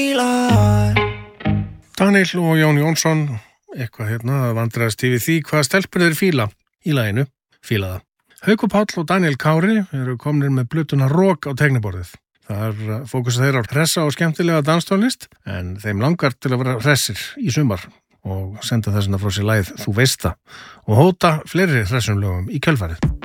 Daniel og Jón Jónsson, eitthvað að vandræðast yfir því hvað stelpur þeir fíla í laginu, fíla það. Haukur Páll og Daniel Kári eru komnir með plötuna Rok á teikniborðið. Þar fókusa þeir á hressa og skemmtilega danstónlist, en þeim langar til að vera hressir í sumar og senda þessuna frá sér lagið Þú veist það og hóta fleiri hressum lögum í kjölfarið.